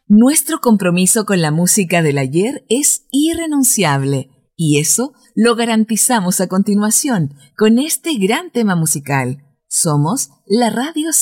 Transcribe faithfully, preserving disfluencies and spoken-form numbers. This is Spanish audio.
Nuestro compromiso con la música del ayer es irrenunciable y eso lo garantizamos a continuación con este gran tema musical. Somos la Radio